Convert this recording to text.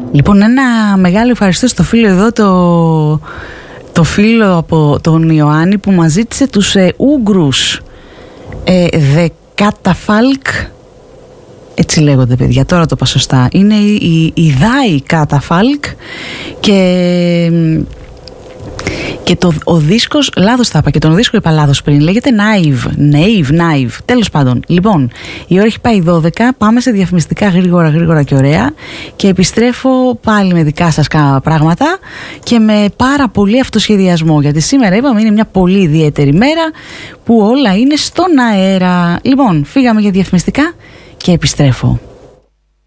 Λοιπόν, ένα μεγάλο ευχαριστώ στο φίλο εδώ, το φίλο από τον Ιωάννη, που μας ζήτησε τους Ούγγρους Καταφάλκ, έτσι λέγονται παιδιά, τώρα το είπα σωστά, είναι η Δάη Καταφάλκ, και ο δίσκος, λάθος τα είπα, και τον δίσκο είπα λάθος πριν, λέγεται Naive, τέλος πάντων. Λοιπόν, η ώρα έχει πάει 12, πάμε σε διαφημιστικά γρήγορα και ωραία, και επιστρέφω πάλι με δικά σας πράγματα και με πάρα πολύ αυτοσχεδιασμό, γιατί σήμερα είπαμε είναι μια πολύ ιδιαίτερη μέρα που όλα είναι στον αέρα. Λοιπόν, φύγαμε για διαφημιστικά και επιστρέφω.